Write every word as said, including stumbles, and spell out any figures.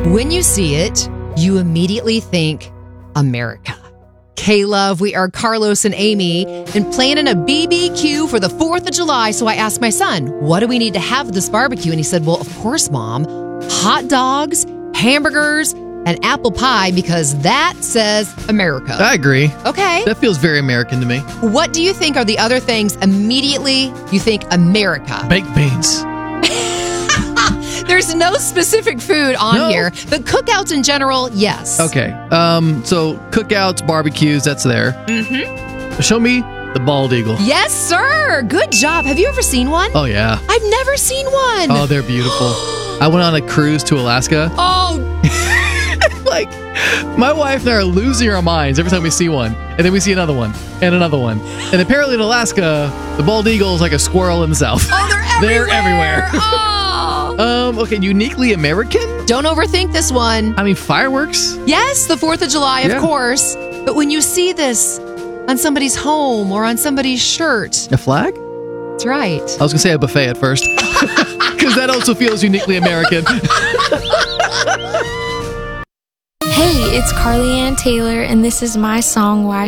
When you see it, you immediately think America. K-Love, we are Carlos and Amy and planning a B B Q for the fourth of July. So I asked my son, what do we need to have at this barbecue? And he said, well, of course, Mom, hot dogs, hamburgers, and apple pie, because that says America. I agree. Okay. That feels very American to me. What do you think are the other things immediately you think America? Baked beans. There's no specific food on No. here, but cookouts in general, yes. Okay. Um. So cookouts, barbecues, that's there. Mm-hmm. Show me the bald eagle. Yes, sir. Good job. Have you ever seen one? Oh, yeah. I've never seen one. Oh, they're beautiful. I went on a cruise to Alaska. Oh, Like, my wife and I are losing our minds every time we see one. And then we see another one and another one. And apparently in Alaska, the bald eagle is like a squirrel in the south. oh they're everywhere. They're everywhere. Oh. Um. Okay, uniquely American? Don't overthink this one. I mean, fireworks? Yes, the fourth of July, of Yeah. course. But when you see this on somebody's home or on somebody's shirt, A flag? that's right. I was going to say a buffet at first. Because that also feels uniquely American. Hey, it's Carly Ann Taylor, and this is my song, Why